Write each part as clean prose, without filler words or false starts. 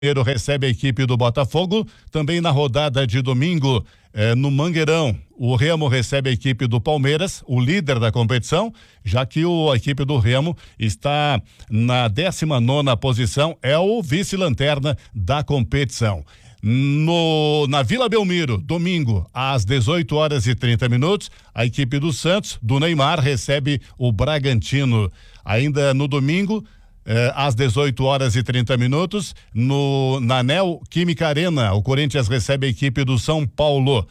Mineiro recebe a equipe do Botafogo. Também na rodada de domingo, no Mangueirão, o Remo recebe a equipe do Palmeiras, o líder da competição, já que a equipe do Remo está na 19ª posição, é o vice-lanterna da competição. Na Vila Belmiro, domingo, às 18h30, a equipe do Santos, do Neymar, recebe o Bragantino. Ainda no domingo, às 18h30, na Neoquímica Arena, o Corinthians recebe a equipe do São Paulo.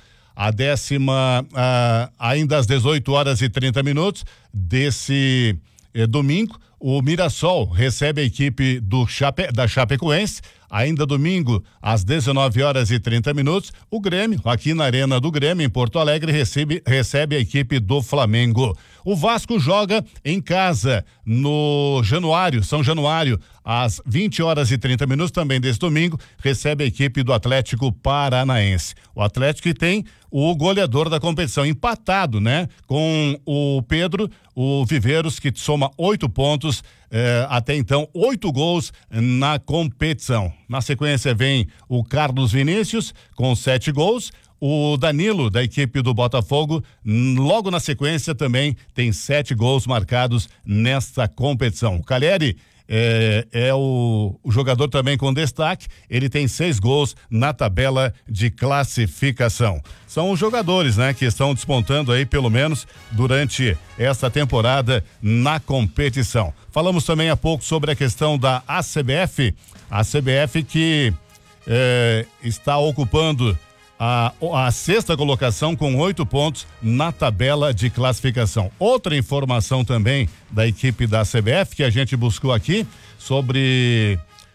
Ainda às 18h30 desse domingo, o Mirassol recebe a equipe da Chapecoense. Ainda domingo, às 19h30, o Grêmio, aqui na Arena do Grêmio, em Porto Alegre, recebe a equipe do Flamengo. O Vasco joga em casa no São Januário, às 20h30, também desse domingo, recebe a equipe do Atlético Paranaense. O Atlético que tem o goleador da competição, empatado, né? Com o Pedro, o Viveiros, que soma 8 pontos, até então 8 gols na competição. Na sequência vem o Carlos Vinícius com 7 gols. O Danilo, da equipe do Botafogo, logo na sequência também tem 7 gols marcados nesta competição. O Calheri é o jogador também com destaque, ele tem 6 gols na tabela de classificação. São os jogadores, né, que estão despontando aí, pelo menos, durante esta temporada na competição. Falamos também há pouco sobre a questão da ACBF, a CBF que está ocupando a 6ª colocação com 8 pontos na tabela de classificação. Outra informação também da equipe da CBF que a gente buscou aqui sobre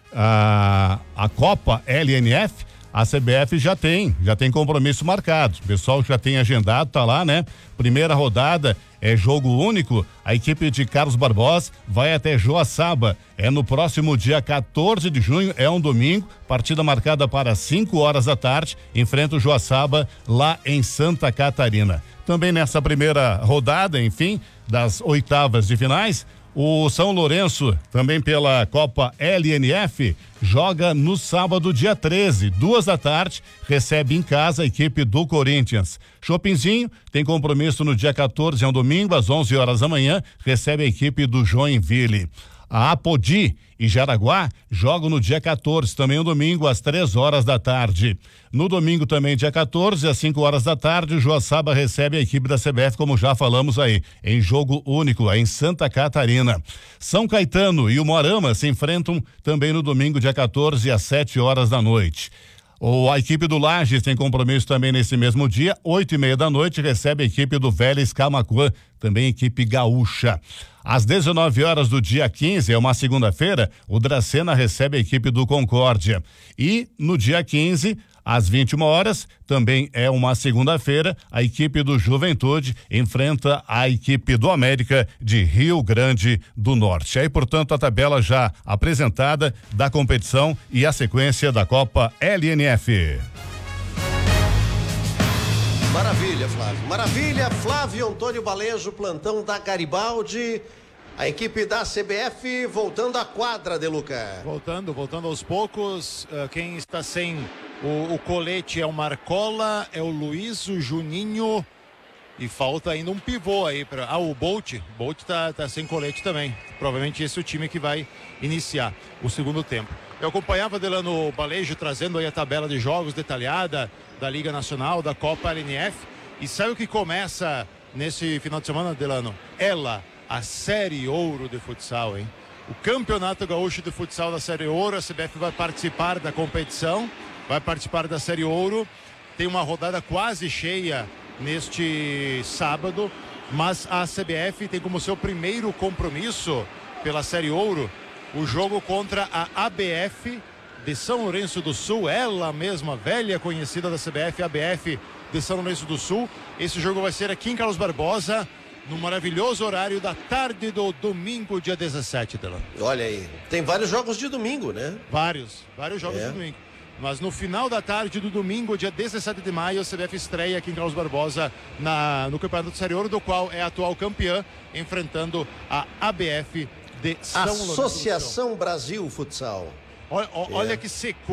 a Copa LNF. A CBF já tem compromisso marcado. O pessoal já tem agendado, tá lá, né? Primeira rodada é jogo único. A equipe de Carlos Barbosa vai até Joaçaba. É no próximo dia 14 de junho, é um domingo. Partida marcada para 5h da tarde. Enfrenta o Joaçaba lá em Santa Catarina. Também nessa primeira rodada, enfim, das oitavas de finais, o São Lourenço, também pela Copa LNF, joga no sábado, dia 13, 2h da tarde, recebe em casa a equipe do Corinthians. Chopinzinho tem compromisso no dia 14, é um domingo, às 11h da manhã, recebe a equipe do Joinville. A Apodi e Jaraguá jogam no dia 14, também um domingo, às 3h da tarde. No domingo também, dia 14, às 5h da tarde, o Joaçaba recebe a equipe da CBF, como já falamos aí, em jogo único, em Santa Catarina. São Caetano e o Moarama se enfrentam também no domingo, dia 14, às 7h da noite. A equipe do Lages tem compromisso também nesse mesmo dia, 8h30 da noite, recebe a equipe do Vélez Camaquã, também equipe gaúcha. Às 19h do dia 15, é uma segunda-feira, o Dracena recebe a equipe do Concórdia. E no dia 15, às 21h, também é uma segunda-feira, a equipe do Juventude enfrenta a equipe do América de Rio Grande do Norte. Aí, portanto, a tabela já apresentada da competição e a sequência da Copa LNF. Maravilha, Flávio. Maravilha, Flávio Antônio Balejo, plantão da Garibaldi. A equipe da CBF voltando à quadra, De Luca. Voltando aos poucos. Quem está sem o colete é o Marcola, é o Luiz, o Juninho. E falta ainda um pivô aí para o Bolt. Bolt tá sem colete também. Provavelmente esse é o time que vai iniciar o segundo tempo. Eu acompanhava Delano Balejo trazendo aí a tabela de jogos detalhada da Liga Nacional, da Copa LNF. E sabe o que começa nesse final de semana, Delano? A Série Ouro de futsal, hein? O Campeonato Gaúcho de Futsal da Série Ouro, a CBF vai participar da competição, vai participar da Série Ouro. Tem uma rodada quase cheia neste sábado, mas a CBF tem como seu primeiro compromisso pela Série Ouro o jogo contra a ABF de São Lourenço do Sul, ela mesma, velha conhecida da CBF, ABF de São Lourenço do Sul. Esse jogo vai ser aqui em Carlos Barbosa, no maravilhoso horário da tarde do domingo, dia 17, Delano. Olha aí, tem vários jogos de domingo, né? Vários jogos de domingo. Mas no final da tarde do domingo, dia 17 de maio, a CBF estreia aqui em Carlos Barbosa no Campeonato do Série Ouro, do qual é atual campeã, enfrentando a ABF de São Lourenço do Sul. Associação Brasil Futsal. Olha que sequência.